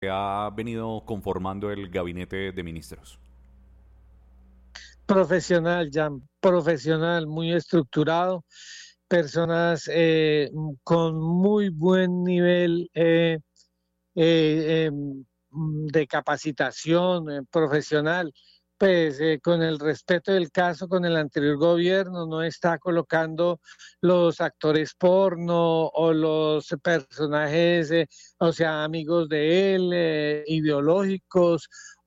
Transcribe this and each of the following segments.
se ha venido conformando el gabinete de ministros? Profesional, ya, profesional, muy estructurado, personas con muy buen nivel de capacitación profesional, pues con el respeto del caso con el anterior gobierno, no está colocando los actores porno o los personajes, o sea, amigos de él, ideológicos,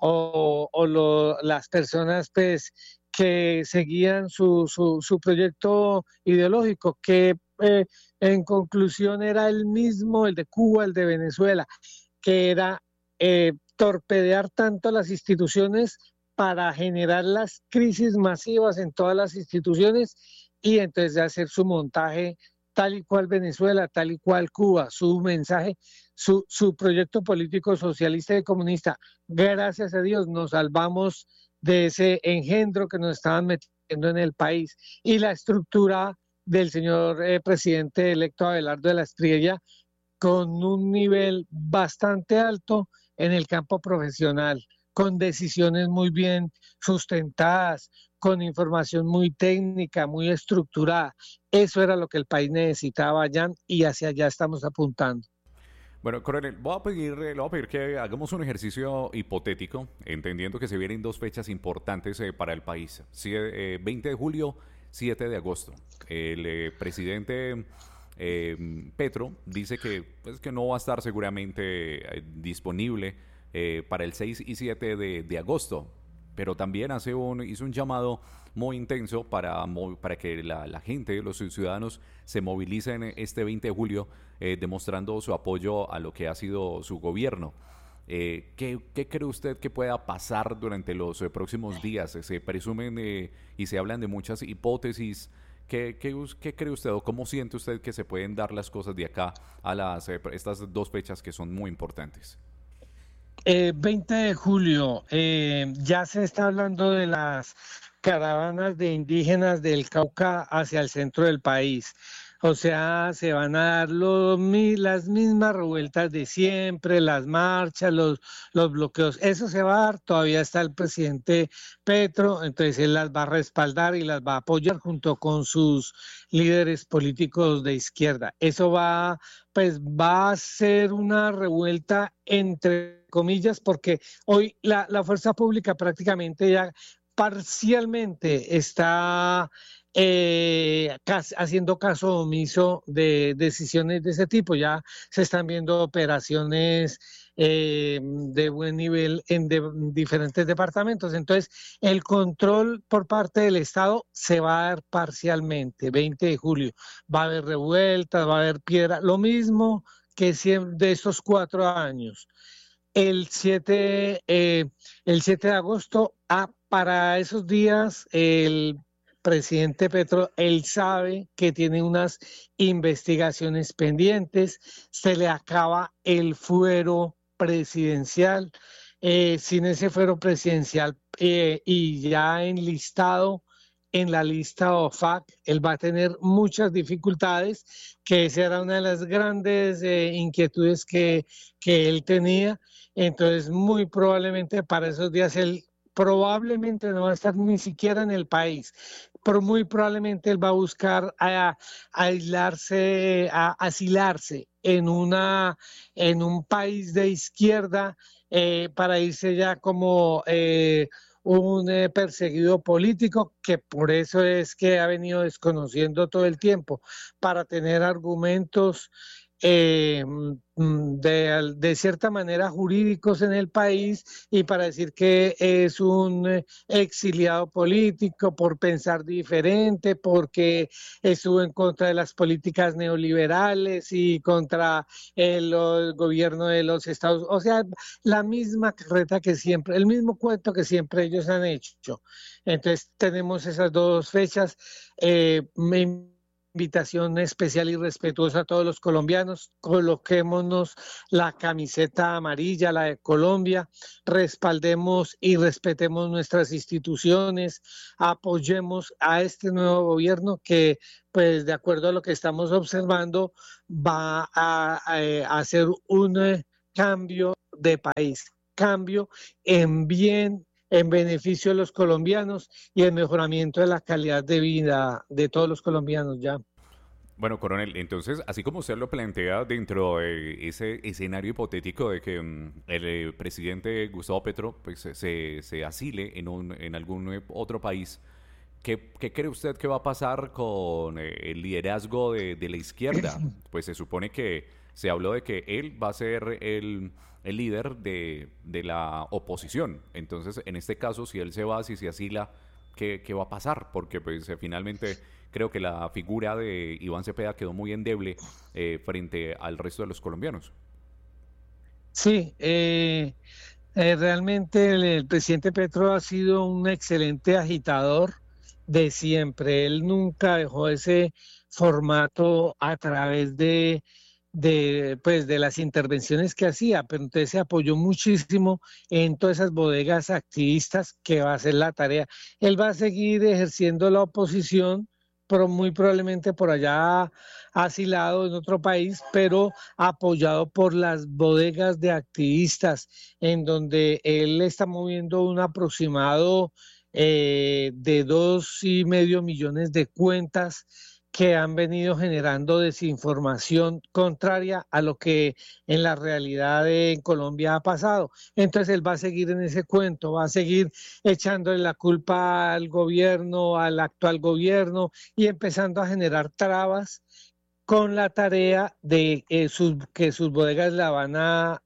las personas, pues, que seguían su proyecto ideológico, que en conclusión era el mismo, el de Cuba, el de Venezuela, que era torpedear tanto las instituciones para generar las crisis masivas en todas las instituciones y entonces de hacer su montaje tal y cual Venezuela, tal y cual Cuba, su mensaje, su proyecto político socialista y comunista. Gracias a Dios nos salvamos de ese engendro que nos estaban metiendo en el país y la estructura del señor presidente electo Abelardo de la Espriella con un nivel bastante alto en el campo profesional, con decisiones muy bien sustentadas, con información muy técnica, muy estructurada. Eso era lo que el país necesitaba, Jan, y hacia allá estamos apuntando. Bueno, coronel, le voy a pedir que hagamos un ejercicio hipotético, entendiendo que se vienen dos fechas importantes para el país. 20 de julio, 7 de agosto. El presidente Petro dice que, pues, que no va a estar seguramente disponible para el 6 y 7 de agosto, pero también hizo un llamado muy intenso para que la gente, los ciudadanos, se movilicen este 20 de julio demostrando su apoyo a lo que ha sido su gobierno. ¿Qué cree usted que pueda pasar durante los próximos días? Se presumen y se hablan de muchas hipótesis. ¿Qué cree usted o cómo siente usted que se pueden dar las cosas de acá a estas dos fechas que son muy importantes? 20 de julio, ya se está hablando de las caravanas de indígenas del Cauca hacia el centro del país. O sea, se van a dar las mismas revueltas de siempre, las marchas, los bloqueos. Eso se va a dar. Todavía está el presidente Petro, entonces él las va a respaldar y las va a apoyar junto con sus líderes políticos de izquierda. Eso va, pues, va a ser una revuelta entre comillas, porque hoy la fuerza pública prácticamente ya parcialmente está haciendo caso omiso de decisiones de ese tipo. Ya se están viendo operaciones de buen nivel en diferentes departamentos. Entonces, el control por parte del Estado se va a dar parcialmente. 20 de julio va a haber revueltas, va a haber piedra, lo mismo que de estos 4 años. El 7, el 7 de agosto, para esos días, el presidente Petro, él sabe que tiene unas investigaciones pendientes, se le acaba el fuero presidencial. Sin ese fuero presidencial y ya enlistado en la lista OFAC, él va a tener muchas dificultades, que esa era una de las grandes inquietudes que él tenía. Entonces, muy probablemente para esos días él probablemente no va a estar ni siquiera en el país, pero muy probablemente él va a buscar aislarse, asilarse en un país de izquierda para irse ya como un perseguido político, que por eso es que ha venido desconociendo todo el tiempo, para tener argumentos de cierta manera jurídicos en el país y para decir que es un exiliado político por pensar diferente, porque estuvo en contra de las políticas neoliberales y contra el gobierno de los Estados Unidos. O sea, la misma carreta que siempre, el mismo cuento que siempre ellos han hecho. Entonces tenemos esas dos fechas. Me invitación especial y respetuosa a todos los colombianos, coloquémonos la camiseta amarilla, la de Colombia, respaldemos y respetemos nuestras instituciones, apoyemos a este nuevo gobierno que, pues, de acuerdo a lo que estamos observando, va a hacer un cambio de país, cambio en bien, en beneficio de los colombianos y el mejoramiento de la calidad de vida de todos los colombianos ya. Bueno, coronel, entonces, así como usted lo plantea dentro de ese escenario hipotético de que el presidente Gustavo Petro pues, se asile en algún otro país, ¿qué cree usted que va a pasar con el liderazgo de la izquierda? Pues se supone que se habló de que él va a ser el líder de la oposición. Entonces, en este caso, si él se va, si se asila, ¿qué va a pasar? Porque pues finalmente creo que la figura de Iván Cepeda quedó muy endeble frente al resto de los colombianos. Sí, realmente el presidente Petro ha sido un excelente agitador de siempre. Él nunca dejó ese formato a través pues, de las intervenciones que hacía, pero entonces se apoyó muchísimo en todas esas bodegas activistas que va a hacer la tarea. Él va a seguir ejerciendo la oposición, pero muy probablemente por allá asilado en otro país, pero apoyado por las bodegas de activistas, en donde él está moviendo un aproximado de 2,5 millones de cuentas que han venido generando desinformación contraria a lo que en la realidad en Colombia ha pasado. Entonces él va a seguir en ese cuento, va a seguir echándole la culpa al gobierno, al actual gobierno y empezando a generar trabas con la tarea de que sus bodegas la van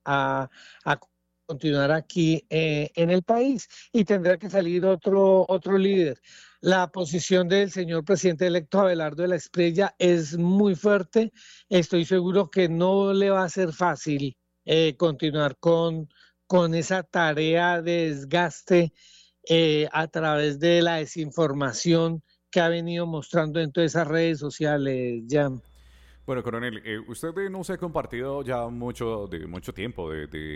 a continuar aquí en el país y tendrá que salir otro líder. La posición del señor presidente electo Abelardo de la Espriella es muy fuerte. Estoy seguro que no le va a ser fácil continuar con esa tarea de desgaste a través de la desinformación que ha venido mostrando en todas esas redes sociales, Jan. Bueno, coronel, usted nos ha compartido ya mucho tiempo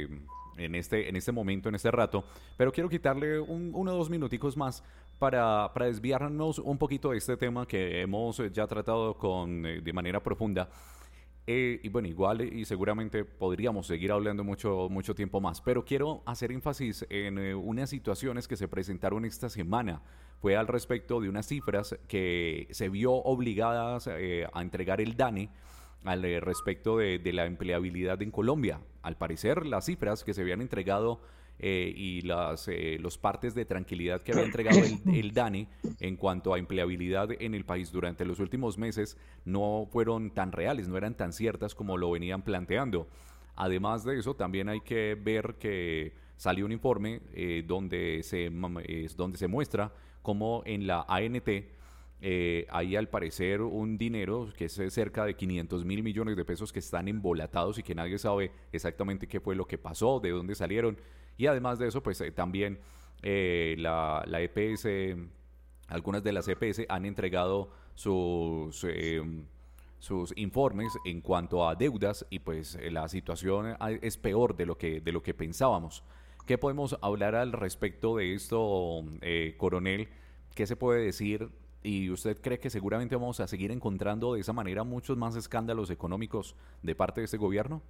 en este momento, en este rato, pero quiero quitarle uno o dos minuticos más para desviarnos un poquito de este tema que hemos ya tratado de manera profunda. Y bueno, igual y seguramente podríamos seguir hablando mucho tiempo más, pero quiero hacer énfasis en unas situaciones que se presentaron esta semana. Fue al respecto de unas cifras que se vio obligadas a entregar el DANE al respecto de la empleabilidad en Colombia. Al parecer, las cifras que se habían entregado y los partes de tranquilidad que había entregado el DANE en cuanto a empleabilidad en el país durante los últimos meses no fueron tan reales, no eran tan ciertas como lo venían planteando. Además de eso, también hay que ver que salió un informe donde se muestra cómo en la ANT hay al parecer un dinero que es cerca de 500.000 millones de pesos que están embolatados y que nadie sabe exactamente qué fue lo que pasó, de dónde salieron. Y además de eso, pues también la EPS, algunas de las EPS han entregado sus informes en cuanto a deudas y pues la situación es peor de lo que pensábamos. ¿Qué podemos hablar al respecto de esto, coronel? ¿Qué se puede decir? ¿Y usted cree que seguramente vamos a seguir encontrando de esa manera muchos más escándalos económicos de parte de este gobierno?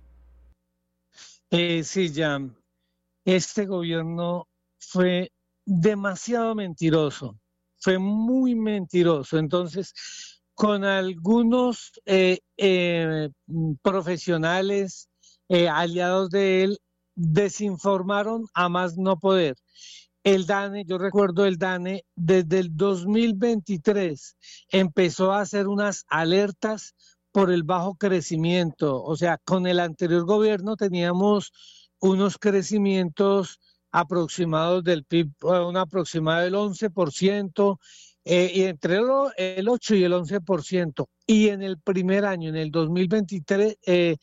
Sí, ya. Este gobierno fue demasiado mentiroso, fue muy mentiroso. Entonces, con algunos profesionales aliados de él, desinformaron a más no poder. El DANE, yo recuerdo el DANE, desde el 2023 empezó a hacer unas alertas por el bajo crecimiento. O sea, con el anterior gobierno teníamos unos crecimientos aproximados del PIB, un aproximado del 11%, y entre el 8 y el 11%. Y en el primer año, en el 2023,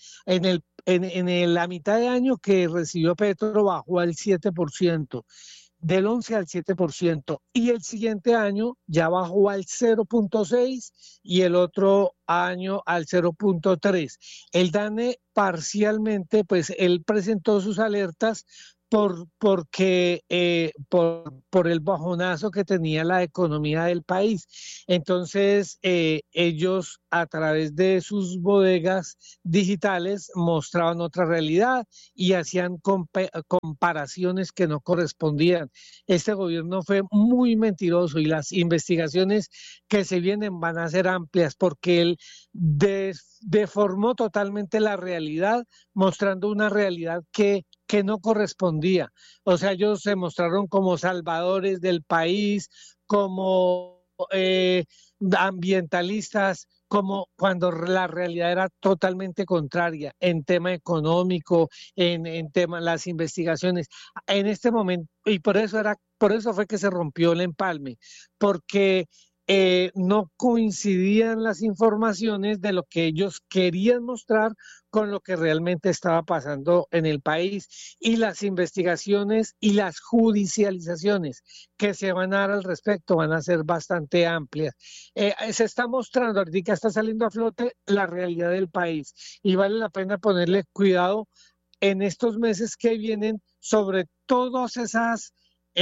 la mitad de año que recibió Petro bajó al 7%, del 11 al 7%, y el siguiente año ya bajó al 0,6 y el otro año al 0,3. El DANE parcialmente, pues él presentó sus alertas porque por el bajonazo que tenía la economía del país. Entonces, ellos a través de sus bodegas digitales mostraban otra realidad y hacían comparaciones que no correspondían. Este gobierno fue muy mentiroso y las investigaciones que se vienen van a ser amplias porque él deformó totalmente la realidad, mostrando una realidad que no correspondía. O sea, ellos se mostraron como salvadores del país, como ambientalistas, como cuando la realidad era totalmente contraria en tema económico, en tema las investigaciones. En este momento, y por eso fue que se rompió el empalme, porque no coincidían las informaciones de lo que ellos querían mostrar con lo que realmente estaba pasando en el país, y las investigaciones y las judicializaciones que se van a dar al respecto van a ser bastante amplias. Se está mostrando, ahorita está saliendo a flote la realidad del país y vale la pena ponerle cuidado en estos meses que vienen sobre todas esas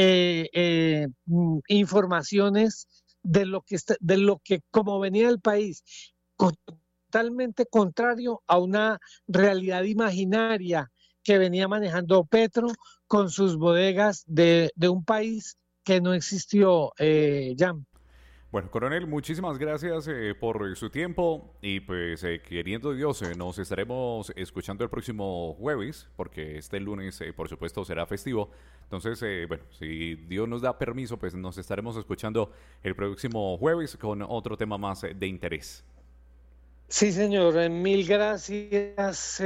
informaciones de lo que como venía el país, totalmente contrario a una realidad imaginaria que venía manejando Petro con sus bodegas de un país que no existió, Jan. Bueno, coronel, muchísimas gracias por su tiempo y pues queriendo Dios, nos estaremos escuchando el próximo jueves, porque este lunes, por supuesto, será festivo. Entonces, bueno, si Dios nos da permiso, pues nos estaremos escuchando el próximo jueves con otro tema más de interés. Sí, señor, mil gracias.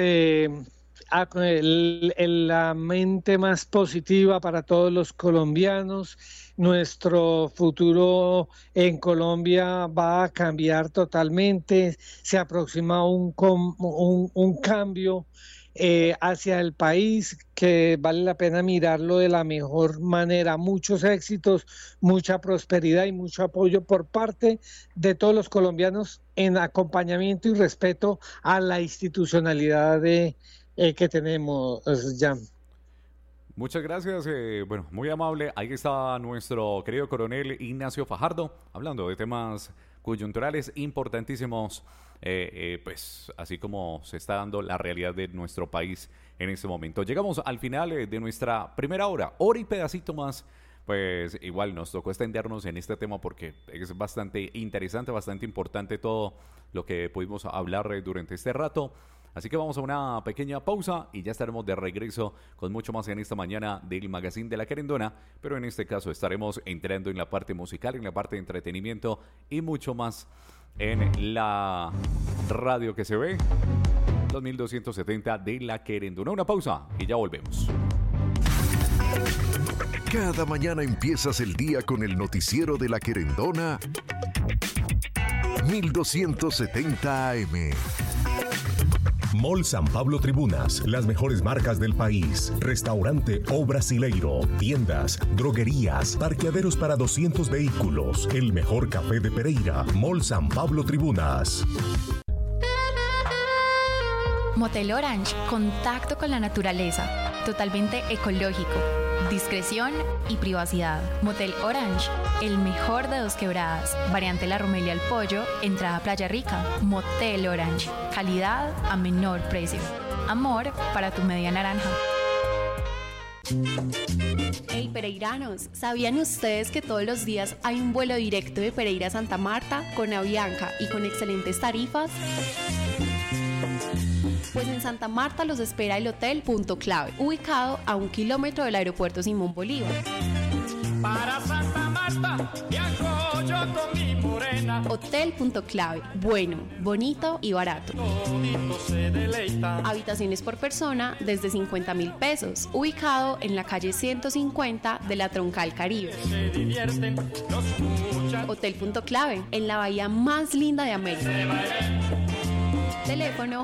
La mente más positiva para todos los colombianos. Nuestro futuro en Colombia va a cambiar totalmente. Se aproxima un cambio hacia el país que vale la pena mirarlo de la mejor manera. Muchos éxitos, mucha prosperidad y mucho apoyo por parte de todos los colombianos en acompañamiento y respeto a la institucionalidad que tenemos, Jan. Muchas gracias, bueno, muy amable. Ahí está nuestro querido coronel Ignacio Fajardo, hablando de temas coyunturales importantísimos, pues así como se está dando la realidad de nuestro país en este momento. Llegamos al final de nuestra primera hora y pedacito más. Pues igual nos tocó extendernos en este tema porque es bastante interesante, bastante importante todo lo que pudimos hablar durante este rato. Así que vamos a una pequeña pausa y ya estaremos de regreso con mucho más en esta mañana del Magazine de La Querendona, pero en este caso estaremos entrando en la parte musical, en la parte de entretenimiento y mucho más en la radio que se ve, 2270 de La Querendona. Una pausa y ya volvemos. Cada mañana empiezas el día con el noticiero de La Querendona 1270 AM. Mall San Pablo Tribunas, las mejores marcas del país. Restaurante O Brasileiro, tiendas, droguerías, parqueaderos para 200 vehículos. El mejor café de Pereira. Mall San Pablo Tribunas. Motel Orange, contacto con la naturaleza, totalmente ecológico, discreción y privacidad. Motel Orange, el mejor de Dos Quebradas, variante La Romelia al Pollo, entrada Playa Rica. Motel Orange, calidad a menor precio. Amor para tu media naranja. Hey pereiranos, ¿sabían ustedes que todos los días hay un vuelo directo de Pereira a Santa Marta con Avianca y con excelentes tarifas? Pues en Santa Marta los espera el Hotel Punto Clave, ubicado a 1 kilómetro del aeropuerto Simón Bolívar. Para Santa Marta viajo yo con mi morena. Hotel Punto Clave, bueno, bonito y barato. Todito se deleita. Habitaciones por persona desde 50.000 pesos, ubicado en la calle 150 de la Troncal Caribe. Se divierten los muchachos. Hotel Punto Clave, en la bahía más linda de América. Teléfono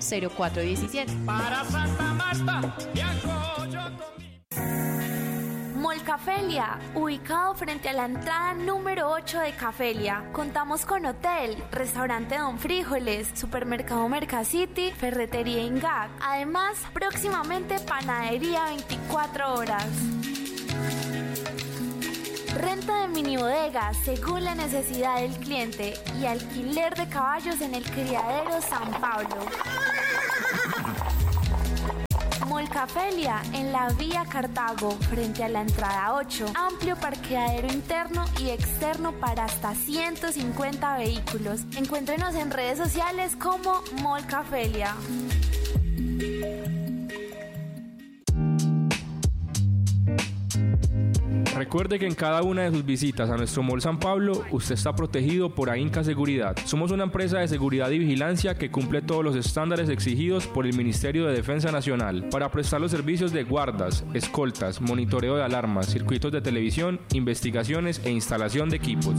300-434-0417. Para Santa Marta viajo yo con mi... Molcafelia, ubicado frente a la entrada número 8 de Cafelia. Contamos con hotel, restaurante Don Frijoles, supermercado Mercacity, ferretería Ingag. Además, próximamente panadería 24 horas. Renta de minibodegas según la necesidad del cliente y alquiler de caballos en el criadero San Pablo. Molcafelia en la vía Cartago, frente a la entrada 8. Amplio parqueadero interno y externo para hasta 150 vehículos. Encuéntrenos en redes sociales como Molcafelia. Recuerde que en cada una de sus visitas a nuestro Mall San Pablo, usted está protegido por AINCA Seguridad. Somos una empresa de seguridad y vigilancia que cumple todos los estándares exigidos por el Ministerio de Defensa Nacional para prestar los servicios de guardas, escoltas, monitoreo de alarmas, circuitos de televisión, investigaciones e instalación de equipos.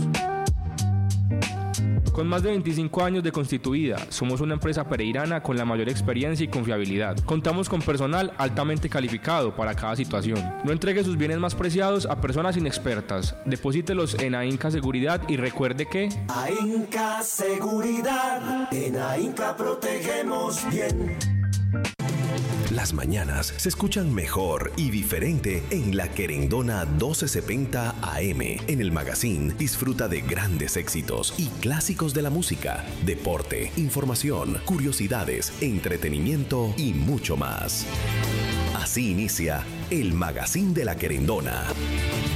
Con más de 25 años de constituida, somos una empresa pereirana con la mayor experiencia y confiabilidad. Contamos con personal altamente calificado para cada situación. No entregue sus bienes más preciados a personas inexpertas. Deposítelos en AINCA Seguridad y recuerde que... AINCA Seguridad, en AINCA protegemos bien. Las mañanas se escuchan mejor y diferente en La Querendona 1270 AM. En el magazine disfruta de grandes éxitos y clásicos de la música, deporte, información, curiosidades, entretenimiento y mucho más. Así inicia el magazine de La Querendona.